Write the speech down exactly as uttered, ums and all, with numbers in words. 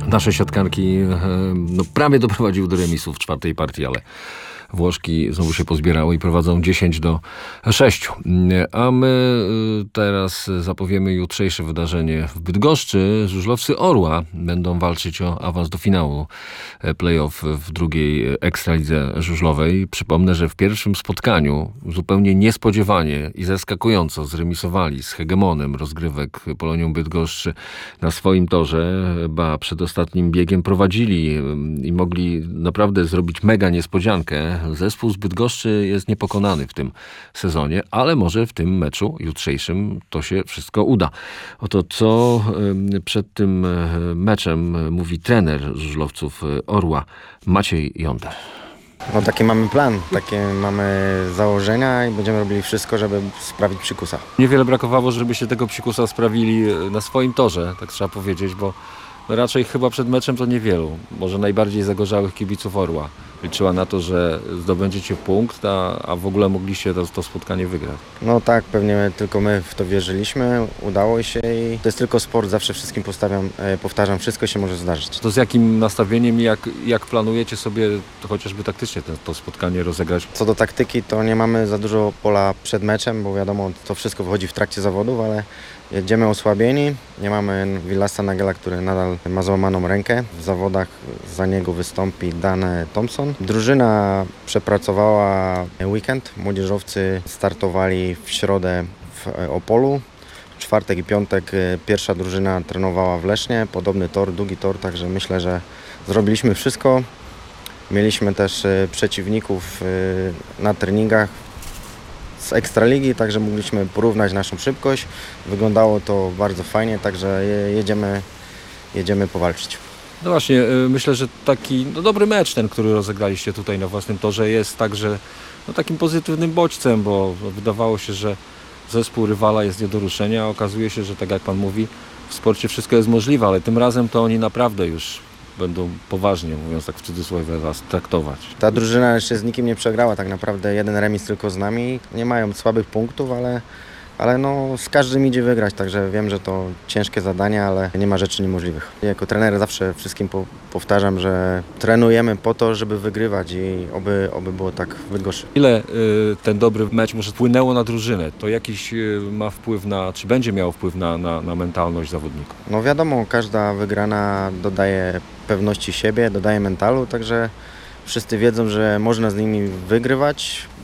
Nasze siatkanki no, prawie doprowadziły do remisu w czwartej partii, ale Włoszki znowu się pozbierały i prowadzą dziesięć do sześciu. A my teraz zapowiemy jutrzejsze wydarzenie w Bydgoszczy. Żużlowcy Orła będą walczyć o awans do finału play-off w drugiej ekstralidze żużlowej. Przypomnę, że w pierwszym spotkaniu zupełnie niespodziewanie i zaskakująco zremisowali z hegemonem rozgrywek Polonią Bydgoszcz na swoim torze, ba przed ostatnim biegiem prowadzili i mogli naprawdę zrobić mega niespodziankę. Zespół z Bydgoszczy jest niepokonany w tym sezonie, ale może w tym meczu jutrzejszym to się wszystko uda. Oto co przed tym meczem mówi trener żużlowców Orła Maciej Jonder. No taki mamy plan, takie mamy założenia i będziemy robili wszystko, żeby sprawić psikusa. Niewiele brakowało, żeby się tego psikusa sprawili na swoim torze, tak trzeba powiedzieć, bo raczej chyba przed meczem to niewielu, może najbardziej zagorzałych kibiców Orła liczyła na to, że zdobędziecie punkt, a, a w ogóle mogliście to, to spotkanie wygrać. No tak, pewnie tylko my w to wierzyliśmy, udało się i to jest tylko sport, zawsze wszystkim postawiam, powtarzam, wszystko się może zdarzyć. To z jakim nastawieniem i jak, jak planujecie sobie to chociażby taktycznie to, to spotkanie rozegrać? Co do taktyki, to nie mamy za dużo pola przed meczem, bo wiadomo, to wszystko wychodzi w trakcie zawodów, ale jedziemy osłabieni, nie mamy Villasa Nagela, który nadal ma złamaną rękę. W zawodach za niego wystąpi Dan Thompson. Drużyna przepracowała weekend. Młodzieżowcy startowali w środę w Opolu. W czwartek i piątek pierwsza drużyna trenowała w Lesznie. Podobny tor, długi tor, także myślę, że zrobiliśmy wszystko. Mieliśmy też przeciwników na treningach z Ekstraligi, także mogliśmy porównać naszą szybkość. Wyglądało to bardzo fajnie, także jedziemy, jedziemy powalczyć. No właśnie, myślę, że taki no dobry mecz ten, który rozegraliście tutaj na własnym torze jest także no, takim pozytywnym bodźcem, bo wydawało się, że zespół rywala jest nie do ruszenia, a okazuje się, że tak jak pan mówi, w sporcie wszystko jest możliwe, ale tym razem to oni naprawdę już będą poważnie, mówiąc tak w cudzysłowie, was traktować. Ta drużyna jeszcze z nikim nie przegrała, tak naprawdę jeden remis tylko z nami. Nie mają słabych punktów, ale, ale no, z każdym idzie wygrać, także wiem, że to ciężkie zadanie, ale nie ma rzeczy niemożliwych. Jako trener zawsze wszystkim po, powtarzam, że trenujemy po to, żeby wygrywać i oby, oby było tak w Bydgoszczy. Ile y, ten dobry mecz może wpłynęło na drużynę? To jakiś y, ma wpływ na, czy będzie miało wpływ na, na, na mentalność zawodników? No wiadomo, każda wygrana dodaje pewności siebie, dodaje mentalu, także wszyscy wiedzą, że można z nimi wygrywać.